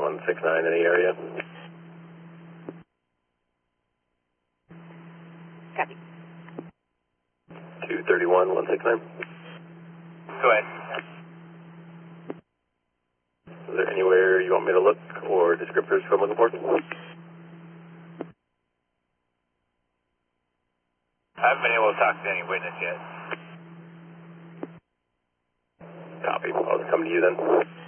169 in the area. Copy. 231, 169. Go ahead. Is there anywhere you want me to look or descriptors from looking for? I haven't been able to talk to any witness yet. Copy. I'll come to you then.